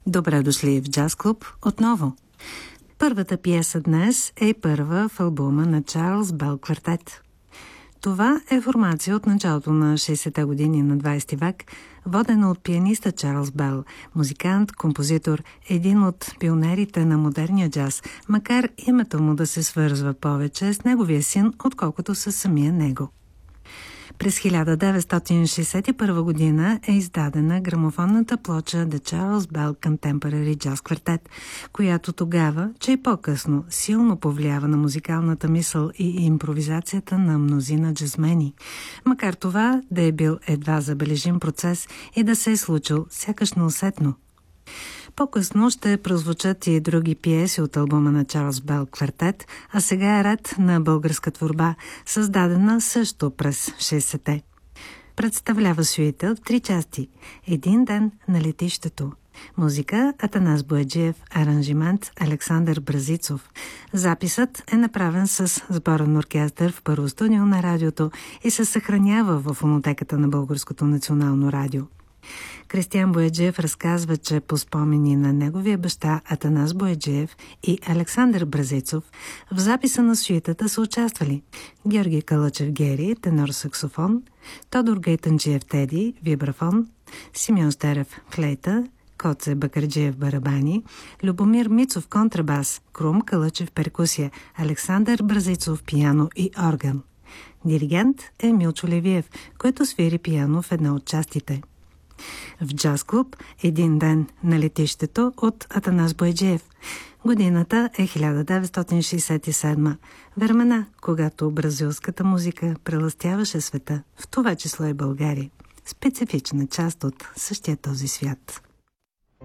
Добре дошли в Джаз Клуб отново. Първата пиеса днес е първа в албума на Чарлз Бел Квартет. Това е формация от началото на 60-те години на 20 век, водена от пианиста Чарлз Бел, музикант, композитор, един от пионерите на модерния джаз, макар името му да се свързва повече с неговия син, отколкото с самия него. През 1961 година е издадена грамофонната плоча The Charles Bell Contemporary Jazz Quartet, която тогава, че и по-късно, силно повлиява на музикалната мисъл и импровизацията на мнозина джазмени, макар това да е бил едва забележим процес и да се е случил сякаш неусетно. По-късно ще прозвучат и други пиеси от албума на Чарлз Бел Квартет, а сега е ред на българска творба, създадена също през 60-те. Представлява сюита в 3 части. Един ден на летището. Музика Атанас Бояджиев, аранжимент Александър Бразицов. Записът е направен с сборен оркестър в първо студио на радиото и се съхранява в фонотеката на Българското национално радио. Кристиан Бояджиев разказва, че по спомени на неговия баща Атанас Бояджиев и Александър Бразицов в записа на сюитата са участвали Георги Калъчев Гери, тенор саксофон, Тодор Гайтанджиев Теди, вибрафон, Симеон Стерев флейта, Коце Бакърджиев барабани, Любомир Мицов контрабас, Крум Калъчев перкусия, Александър Бразицов пиано и орган. Диригент е Милчо Левиев, който свири пиано в една от частите. В Джаз Клуб един ден на летището от Атанас Бояджиев. Годината е 1967. Времена, когато бразилската музика прелъстяваше света, в това число и България. Специфична част от същия този свят.